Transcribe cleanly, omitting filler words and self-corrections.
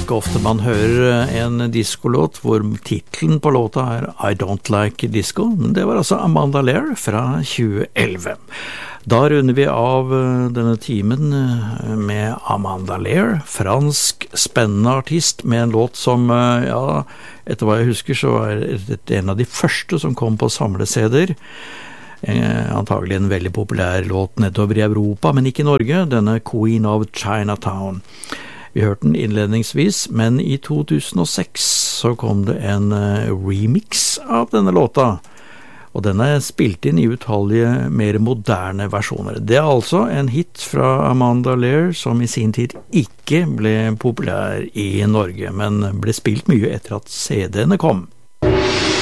ikke ofte man hører en diskolåt hvor titlen på låta I Don't Like Disco, men det var altså Amanda Lear fra 2011. Da runder vi av denne timen med Amanda Lear, fransk spennende artist med en låt som, ja, etter hva jeg husker så var det en av de første som kom på samle-CD-er. Antagelig en veldig populær låt nedover i Europa, men ikke i Norge, denne Queen of Chinatown. Vi hørte den innledningsvis, men i 2006 så kom det en remix av denne låta, og den spilt inn i utallige mer moderne versjoner. Det altså en hit fra Amanda Lear som i sin tid ikke ble populær i Norge, men ble spilt mye etter at CD-ene kom.